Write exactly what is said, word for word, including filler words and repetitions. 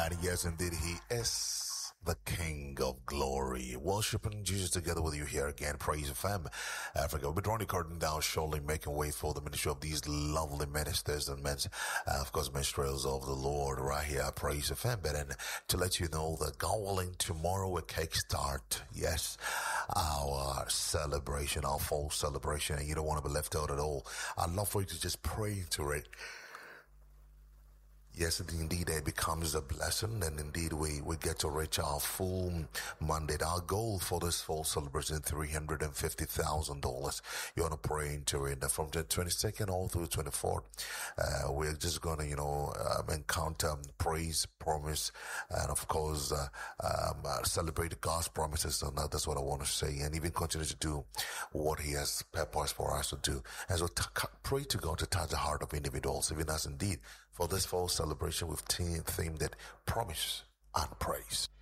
And yes, indeed, he is the King of Glory. Worshiping Jesus together with you here again. Praise F M Africa. We'll be drawing the curtain down shortly, making way for the ministry of these lovely ministers and men, uh, of course, minstrels of the Lord right here at Praise F M. But then to let you know that God willing, tomorrow will kickstart, yes, our celebration, our fall celebration, and you don't want to be left out at all. I'd love for you to just pray into it. Yes, indeed, it becomes a blessing, and indeed, we, we get to reach our full mandate. Our goal for this fall celebration is three hundred fifty thousand dollars. You want to pray into it. And from the twenty-second all through the twenty-fourth, uh, we're just going to, you know, um, encounter praise, promise, and of course, uh, um, uh, celebrate God's promises. And that's what I want to say, and even continue to do what He has purposed for us to do. And so t- pray to God to touch the heart of individuals, even as indeed for this fall celebration, we've themed it promise and praise.